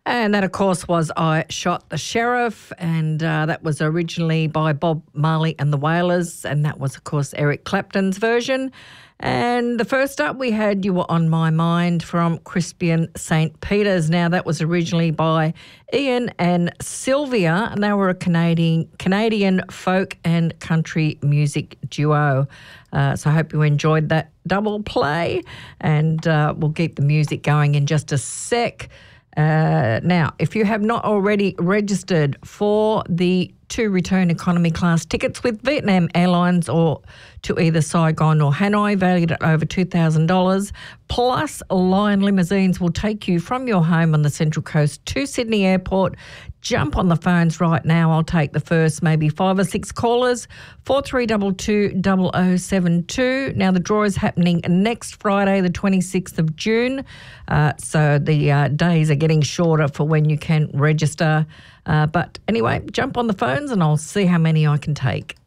And that, of course, was I Shot the Sheriff, and that was originally by Bob Marley and the Wailers, and that was, of course, Eric Clapton's version. And the first up we had You Were On My Mind from Crispian St. Peters. Now, that was originally by Ian and Sylvia, and they were a Canadian folk and country music duo. So I hope you enjoyed that double play, and we'll keep the music going in just a sec. Now, if you have not already registered for the 2 return economy class tickets with Vietnam Airlines or to either Saigon or Hanoi, valued at over $2,000, plus Lion Limousines will take you from your home on the Central Coast to Sydney Airport. Jump on the phones right now. I'll take the first maybe 5 or 6 callers, 4322 0072. Now, the draw is happening next Friday, the 26th of June. So the days are getting shorter for when you can register. But anyway, jump on the phones and I'll see how many I can take.